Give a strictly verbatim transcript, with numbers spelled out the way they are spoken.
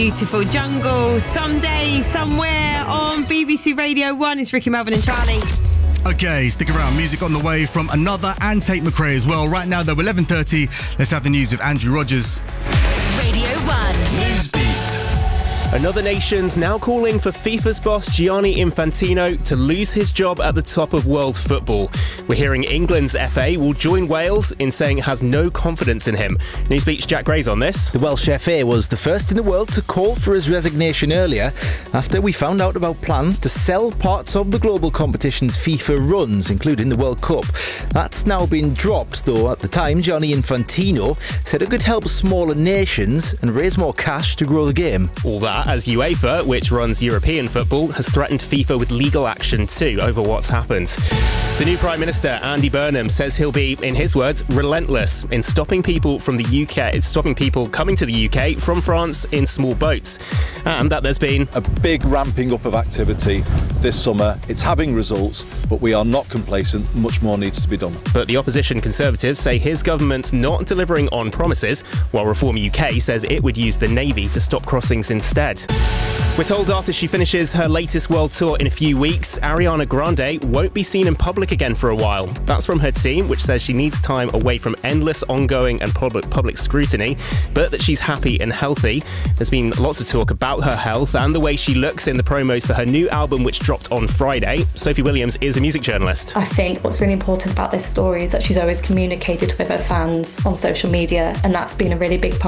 Beautiful Jungle, someday, somewhere on B B C Radio one. It's Ricky, Melvin and Charlie. Okay, stick around. Music on the way from another and Tate McRae as well. Right now, though, eleven thirty. Let's have the news with Andrew Rogers. Radio one. Newsbeat. Another nation's now calling for FIFA's boss Gianni Infantino to lose his job at the top of world football. We're hearing England's F A will join Wales in saying it has no confidence in him. Newsbeat's Jack Gray's on this. The Welsh F A was the first in the world to call for his resignation earlier after we found out about plans to sell parts of the global competition's FIFA runs, including the World Cup. That's now been dropped, though at the time Gianni Infantino said it could help smaller nations and raise more cash to grow the game. All that as UEFA, which runs European football, has threatened FIFA with legal action too over what's happened. The new Prime Minister, Andy Burnham, says he'll be, in his words, relentless in stopping people from the U K, stopping people coming to the U K from France in small boats, and that there's been a big ramping up of activity this summer. It's having results, but we are not complacent. Much more needs to be done. But the opposition Conservatives say his government's not delivering on promises, while Reform U K says it would use the Navy to stop crossings instead. We're told after she finishes her latest world tour in a few weeks, Ariana Grande won't be seen in public again for a while. That's from her team, which says she needs time away from endless ongoing and public public scrutiny, but that she's happy and healthy. There's been lots of talk about her health and the way she looks in the promos for her new album, which dropped on Friday. Sophie Williams is a music journalist. I think what's really important about this story is that she's always communicated with her fans on social media, and that's been a really big part